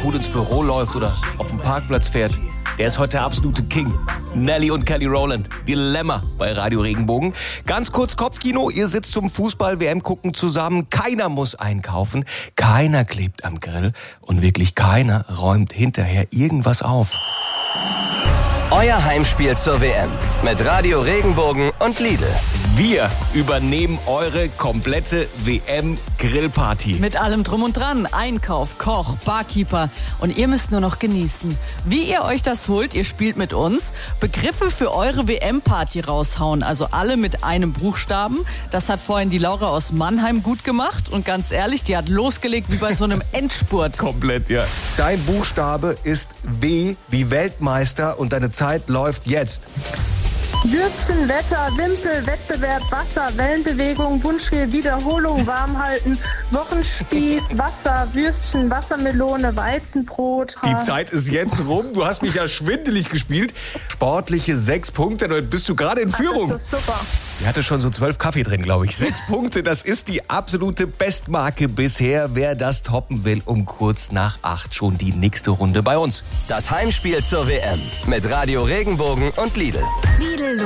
cool ins Büro läuft oder auf dem Parkplatz fährt, der ist heute der absolute King. Nelly und Kelly Rowland, Dilemma bei Radio Regenbogen. Ganz kurz Kopfkino, ihr sitzt zum Fußball-WM gucken zusammen. Keiner muss einkaufen, keiner klebt am Grill und wirklich keiner räumt hinterher irgendwas auf. Euer Heimspiel zur WM mit Radio Regenbogen und Lidl. Wir übernehmen eure komplette WM-Grillparty. Mit allem drum und dran. Einkauf, Koch, Barkeeper. Und ihr müsst nur noch genießen. Wie ihr euch das holt, ihr spielt mit uns. Begriffe für eure WM-Party raushauen. Also alle mit einem Buchstaben. Das hat vorhin die Laura aus Mannheim gut gemacht. Und ganz ehrlich, die hat losgelegt wie bei so einem Endspurt. Komplett, ja. Dein Buchstabe ist W wie Weltmeister und deine Zeit läuft jetzt. Würstchen, Wetter, Wimpel, Wettbewerb, Wasser, Wellenbewegung, Wunschgel, Wiederholung, Warmhalten, Wochenspieß, Wasser, Würstchen, Wassermelone, Weizenbrot. Die Zeit ist jetzt rum. Du hast mich ja schwindelig gespielt. Sportliche 6 Punkte, damit bist du gerade in Führung. Das ist super. Die hatte schon so 12 Kaffee drin, glaube ich. 6 Punkte, das ist die absolute Bestmarke bisher. Wer das toppen will, um kurz nach 8 schon die nächste Runde bei uns. Das Heimspiel zur WM mit Radio Regenbogen und Lidl.